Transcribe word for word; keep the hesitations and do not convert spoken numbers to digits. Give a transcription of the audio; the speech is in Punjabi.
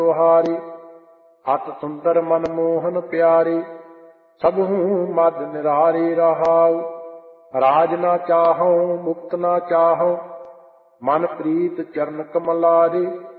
ਤੁਹਾਰੀ। ਅਤ ਸੁੰਦਰ ਮਨ ਮੋਹਨ ਪਿਆਰੀ, ਸਭਹੂ ਮਦ ਨਿਰਾਰੀ ਰਹਾਉ। ਰਾਜ ਨਾ ਚਾਹਉ ਮੁਕਤ ਨਾ ਚਾਹਉ, ਮਨ ਪ੍ਰੀਤ ਚਰਨ ਕਮਲਾਰੀ।